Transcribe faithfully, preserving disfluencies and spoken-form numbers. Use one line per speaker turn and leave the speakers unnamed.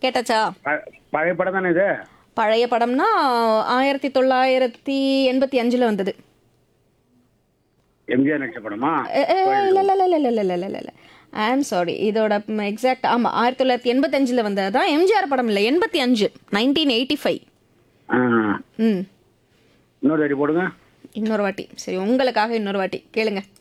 கேட்டாச்சா?
ப- பழைய படம் தானே இது?
பழைய படம்னா ஆயிரத்தி தொள்ளாயிரத்தி எண்பத்தி அஞ்சில் வந்தது.
எம்ஜிஆர் நடிச்ச படமா?
அ, அ, இல்ல இல்ல இல்ல இல்ல இல்ல இல்ல இல்ல இல்ல ஐ ஆம் சாரி. இதோட எக்ஸாக்ட் ஆமாம் ஆயிரத்தி தொள்ளாயிரத்தி எண்பத்தஞ்சில் வந்தது தான். எம்ஜிஆர் படம் இல்லை, எண்பத்தி அஞ்சு நைன்டீன் எயிட்டி ஃபைவ்.
ஆ,
ம்
இன்னொரு அடி போடுங்க.
இன்னொரு வாட்டி சரி, உங்களுக்காக இன்னொரு வாட்டி கேளுங்க.